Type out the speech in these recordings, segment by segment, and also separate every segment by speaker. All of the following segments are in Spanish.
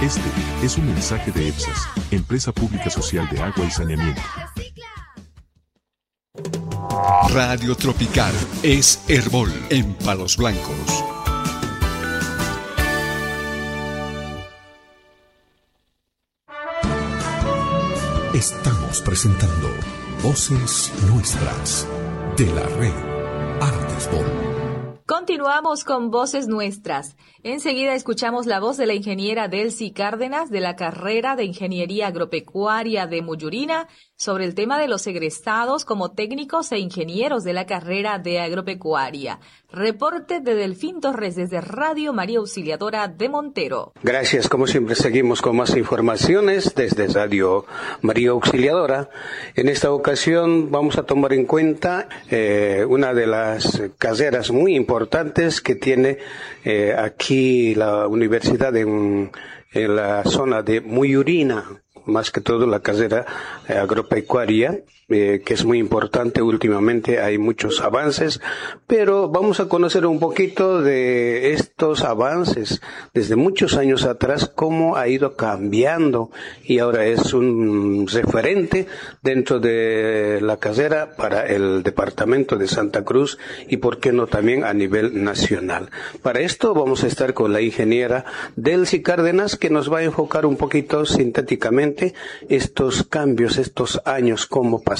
Speaker 1: Este es un mensaje de EPSAS, Empresa Pública Social de Agua y Saneamiento.
Speaker 2: Radio Tropical es Herbol en Palos Blancos.
Speaker 3: Estamos presentando Voces Nuestras de la red Artesbol.
Speaker 4: Continuamos con Voces Nuestras. Enseguida escuchamos la voz de la ingeniera Delcy Cárdenas de la carrera de Ingeniería Agropecuaria de Muyurina sobre el tema de los egresados como técnicos e ingenieros de la carrera de agropecuaria. Reporte de Delfín Torres desde Radio María Auxiliadora de Montero.
Speaker 5: Gracias, como siempre seguimos con más informaciones desde Radio María Auxiliadora. En esta ocasión vamos a tomar en cuenta una de las carreras muy importantes que tiene aquí la universidad en la zona de Muyurina, más que todo la carrera agropecuaria, que es muy importante. Últimamente hay muchos avances, pero vamos a conocer un poquito de estos avances desde muchos años atrás, cómo ha ido cambiando y ahora es un referente dentro de la carrera para el departamento de Santa Cruz y por qué no también a nivel nacional. Para esto vamos a estar con la ingeniera Delcy Cárdenas, que nos va a enfocar un poquito sintéticamente estos cambios, estos años, cómo pasaron.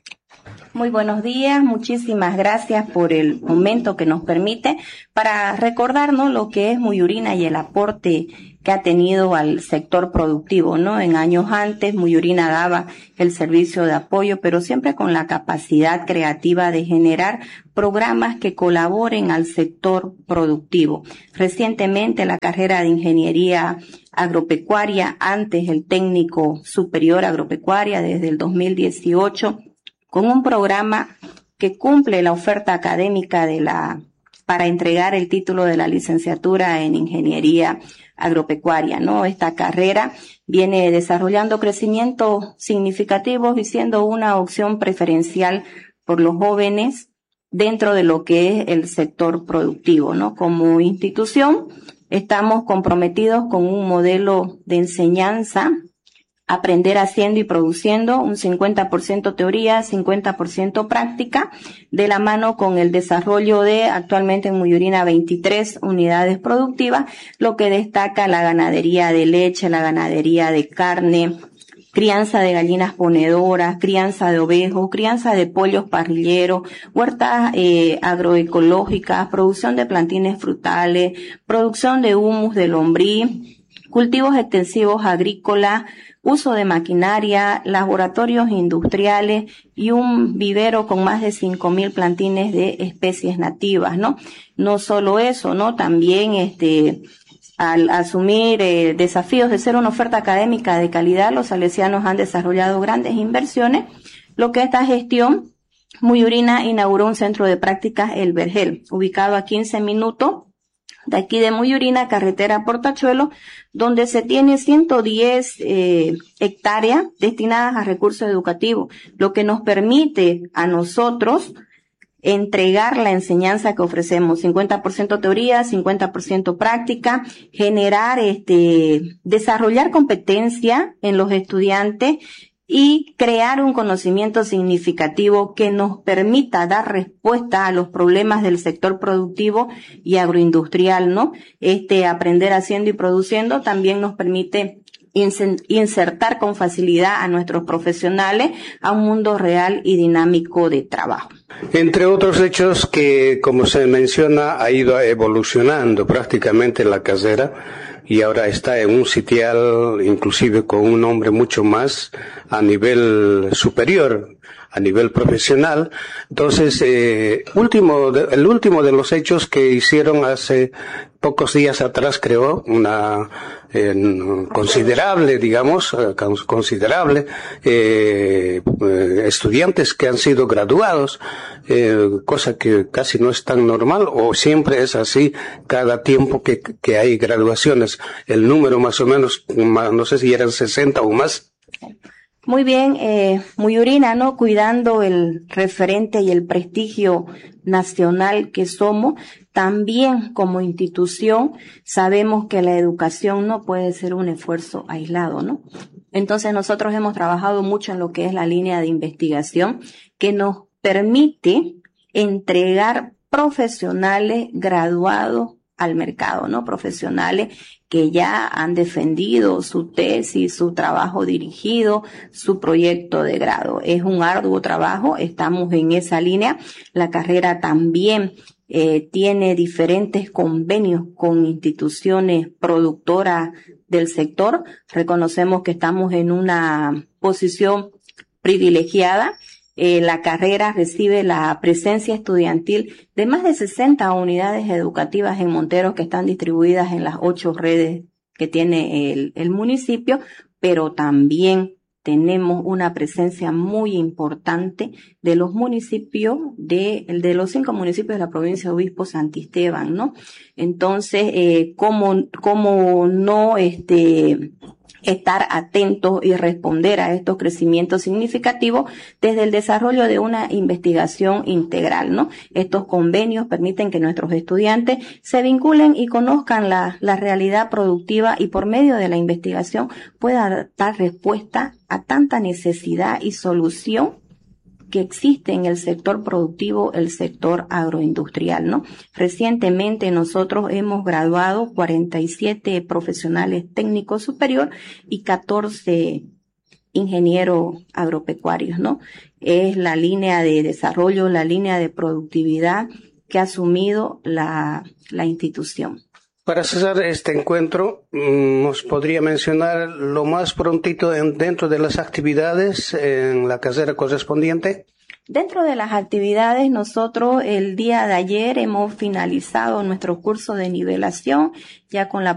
Speaker 6: Muy buenos días, muchísimas gracias por el momento que nos permite para recordarnos lo que es Muyurina y el aporte que ha tenido al sector productivo, ¿no? En años antes Muyurina daba el servicio de apoyo, pero siempre con la capacidad creativa de generar programas que colaboren al sector productivo. Recientemente la carrera de Ingeniería Agropecuaria, antes el técnico superior agropecuaria desde el 2018, con un programa que cumple la oferta académica para entregar el título de la licenciatura en Ingeniería Agropecuaria, ¿no? Esta carrera viene desarrollando crecimientos significativos y siendo una opción preferencial por los jóvenes dentro de lo que es el sector productivo, ¿no? Como institución estamos comprometidos con un modelo de enseñanza, aprender haciendo y produciendo, un 50% teoría, 50% práctica, de la mano con el desarrollo de actualmente en Muyurina 23 unidades productivas, lo que destaca la ganadería de leche, la ganadería de carne, crianza de gallinas ponedoras, crianza de ovejos, crianza de pollos parrilleros, huertas agroecológicas, producción de plantines frutales, producción de humus de lombriz, cultivos extensivos agrícolas, uso de maquinaria, laboratorios industriales y un vivero con más de 5.000 plantines de especies nativas, ¿no? No solo eso, ¿no? También al asumir desafíos de ser una oferta académica de calidad, los salesianos han desarrollado grandes inversiones, lo que esta gestión, Muyurina inauguró un centro de prácticas El Vergel, ubicado a 15 minutos de aquí de Muyurina, carretera Portachuelo, donde se tiene 110 hectáreas destinadas a recursos educativos, lo que nos permite a nosotros entregar la enseñanza que ofrecemos, 50% teoría, 50% práctica, generar, desarrollar competencia en los estudiantes y crear un conocimiento significativo que nos permita dar respuesta a los problemas del sector productivo y agroindustrial, ¿no? Aprender haciendo y produciendo también nos permite insertar con facilidad a nuestros profesionales a un mundo real y dinámico de trabajo.
Speaker 5: Entre otros hechos que, como se menciona, ha ido evolucionando prácticamente la carrera y ahora está en un sitial inclusive con un nombre mucho más a nivel superior, a nivel profesional. Entonces, el último de los hechos que hicieron hace pocos días atrás, creo, una considerable, estudiantes que han sido graduados, cosa que casi no es tan normal, o siempre es así cada tiempo que hay graduaciones. El número más o menos, no sé si eran 60 o más.
Speaker 6: Muy bien, Muyurina, ¿no? Cuidando el referente y el prestigio nacional que somos, también como institución sabemos que la educación no puede ser un esfuerzo aislado, ¿no? Entonces nosotros hemos trabajado mucho en lo que es la línea de investigación que nos permite entregar profesionales graduados al mercado, ¿no? Profesionales que ya han defendido su tesis, su trabajo dirigido, su proyecto de grado. Es un arduo trabajo, estamos en esa línea. La carrera también tiene diferentes convenios con instituciones productoras del sector. Reconocemos que estamos en una posición privilegiada. La carrera recibe la presencia estudiantil de más de 60 unidades educativas en Monteros que están distribuidas en las 8 redes que tiene el municipio, pero también tenemos una presencia muy importante de los municipios, de los 5 municipios de la provincia de Obispo Santisteban, ¿no? Entonces, ¿cómo no estar atentos y responder a estos crecimientos significativos desde el desarrollo de una investigación integral, ¿no? Estos convenios permiten que nuestros estudiantes se vinculen y conozcan la realidad productiva y por medio de la investigación puedan dar respuesta a tanta necesidad y solución que existe en el sector productivo, el sector agroindustrial, ¿no? Recientemente nosotros hemos graduado 47 profesionales técnicos superior y 14 ingenieros agropecuarios, ¿no? Es la línea de desarrollo, la línea de productividad que ha asumido la institución.
Speaker 5: Para cesar este encuentro, ¿nos podría mencionar lo más prontito dentro de las actividades en la carrera correspondiente?
Speaker 6: Dentro de las actividades, nosotros el día de ayer hemos finalizado nuestro curso de nivelación ya con la